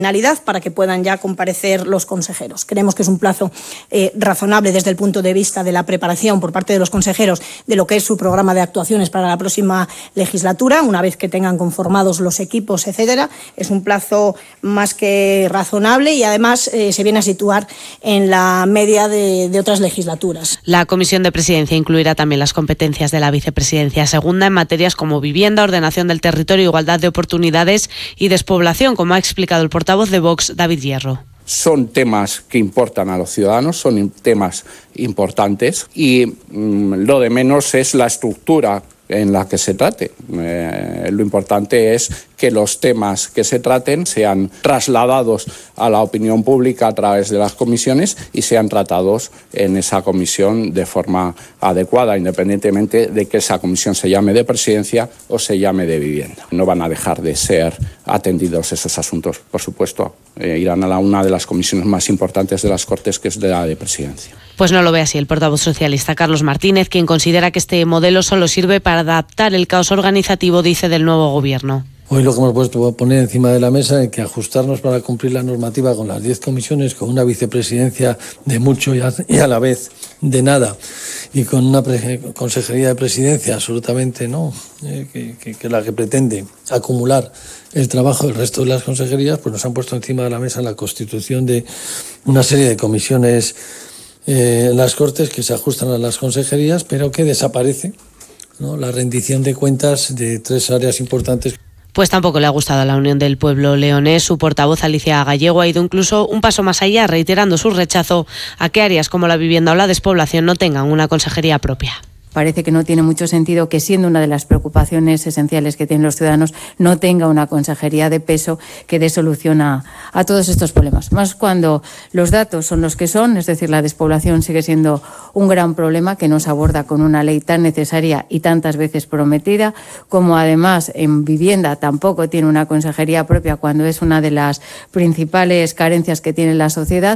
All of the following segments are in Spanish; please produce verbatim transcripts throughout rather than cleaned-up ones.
para que puedan ya comparecer los consejeros. Creemos que es un plazo eh, razonable desde el punto de vista de la preparación por parte de los consejeros de lo que es su programa de actuaciones para la próxima legislatura, una vez que tengan conformados los equipos, etcétera. Es un plazo más que razonable y además eh, se viene a situar en la media de, de otras legislaturas. La Comisión de Presidencia incluirá también las competencias de la Vicepresidencia Segunda en materias como vivienda, ordenación del territorio, igualdad de oportunidades y despoblación, como ha explicado el portavoz voz de Vox, David Hierro. Son temas que importan a los ciudadanos, son temas importantes y mmm, lo de menos es la estructura en la que se trate. Eh, lo importante es que los temas que se traten sean trasladados a la opinión pública a través de las comisiones y sean tratados en esa comisión de forma adecuada, independientemente de que esa comisión se llame de presidencia o se llame de vivienda. No van a dejar de ser atendidos esos asuntos, por supuesto. Eh, irán a la, una de las comisiones más importantes de las Cortes, que es de la de presidencia. Pues no lo ve así el portavoz socialista Carlos Martínez, quien considera que este modelo solo sirve para adaptar el caos organizativo, dice, del nuevo gobierno. Hoy lo que hemos puesto a poner encima de la mesa es que ajustarnos para cumplir la normativa con las diez comisiones, con una vicepresidencia de mucho y a, y a la vez de nada, y con una pre, consejería de presidencia absolutamente no, eh, que, que, que la que pretende acumular el trabajo del resto de las consejerías, pues nos han puesto encima de la mesa la constitución de una serie de comisiones eh, en las Cortes que se ajustan a las consejerías, pero que desaparece, ¿no?, la rendición de cuentas de tres áreas importantes. Pues tampoco le ha gustado a la Unión del Pueblo leonés. Su portavoz Alicia Gallego ha ido incluso un paso más allá, reiterando su rechazo a que áreas como la vivienda o la despoblación no tengan una consejería propia. Parece que no tiene mucho sentido que, siendo una de las preocupaciones esenciales que tienen los ciudadanos, no tenga una consejería de peso que dé solución a, a todos estos problemas. Más cuando los datos son los que son, es decir, la despoblación sigue siendo un gran problema que no se aborda con una ley tan necesaria y tantas veces prometida, como además en vivienda tampoco tiene una consejería propia cuando es una de las principales carencias que tiene la sociedad.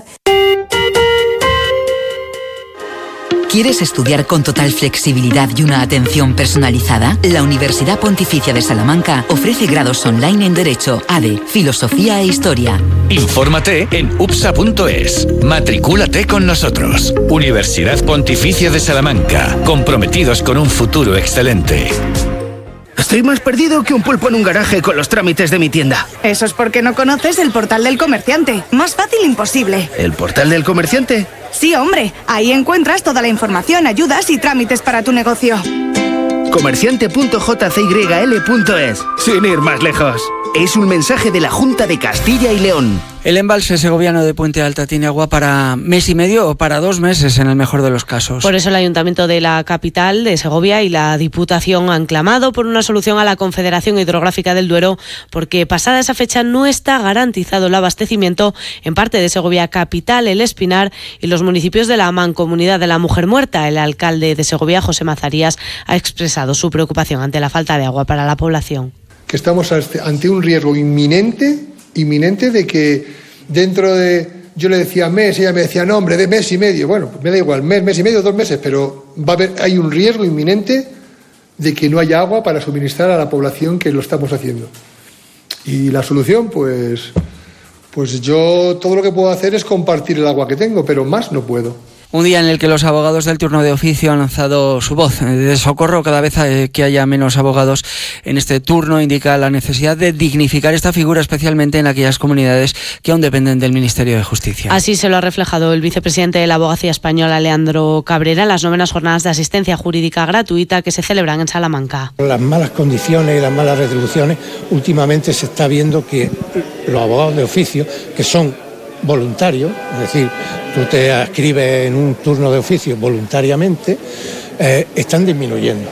¿Quieres estudiar con total flexibilidad y una atención personalizada? La Universidad Pontificia de Salamanca ofrece grados online en Derecho, A D E, Filosofía e Historia. Infórmate en U P S A punto es. Matricúlate con nosotros. Universidad Pontificia de Salamanca, comprometidos con un futuro excelente. Estoy más perdido que un pulpo en un garaje con los trámites de mi tienda. Eso es porque no conoces el Portal del Comerciante. Más fácil imposible. ¿El Portal del Comerciante? Sí, hombre. Ahí encuentras toda la información, ayudas y trámites para tu negocio. comerciante punto j c y l punto es. Sin ir más lejos. Es un mensaje de la Junta de Castilla y León. El embalse segoviano de Puente Alta tiene agua para mes y medio o para dos meses en el mejor de los casos. Por eso el Ayuntamiento de la capital de Segovia y la Diputación han clamado por una solución a la Confederación Hidrográfica del Duero, porque pasada esa fecha no está garantizado el abastecimiento en parte de Segovia capital, El Espinar y los municipios de la Mancomunidad de la Mujer Muerta. El alcalde de Segovia, José Mazarías, ha expresado su preocupación ante la falta de agua para la población. Que estamos ante un riesgo inminente, inminente de que dentro de, yo le decía mes, ella me decía, no, hombre, de mes y medio. Bueno, pues me da igual, mes, mes y medio, dos meses, pero va a haber, hay un riesgo inminente de que no haya agua para suministrar a la población que lo estamos haciendo. Y la solución, pues, pues yo todo lo que puedo hacer es compartir el agua que tengo, pero más no puedo. Un día en el que los abogados del turno de oficio han lanzado su voz de socorro. Cada vez que haya menos abogados en este turno indica la necesidad de dignificar esta figura, especialmente en aquellas comunidades que aún dependen del Ministerio de Justicia. Así se lo ha reflejado el vicepresidente de la Abogacía Española, Leandro Cabrera, en las novenas jornadas de asistencia jurídica gratuita que se celebran en Salamanca. Las malas condiciones y las malas retribuciones, últimamente se está viendo que los abogados de oficio, que son voluntarios, es decir, tú te adscribes en un turno de oficio voluntariamente, eh, están disminuyendo.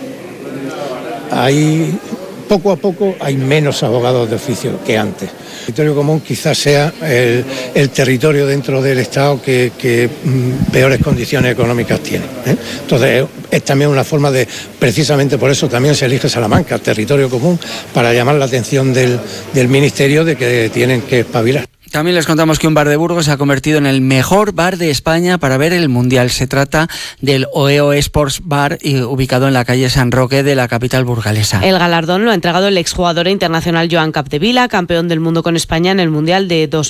Hay, poco a poco hay menos abogados de oficio que antes. El territorio común quizás sea el, el territorio dentro del Estado que, que mm, peores condiciones económicas tiene, ¿eh? Entonces es también una forma de, precisamente por eso también se elige Salamanca, territorio común, para llamar la atención del, del Ministerio de que tienen que espabilar. También les contamos que un bar de Burgos se ha convertido en el mejor bar de España para ver el Mundial. Se trata del Oeo Sports Bar, ubicado en la calle San Roque de la capital burgalesa. El galardón lo ha entregado el exjugador internacional Joan Capdevila, campeón del mundo con España en el Mundial de dos mil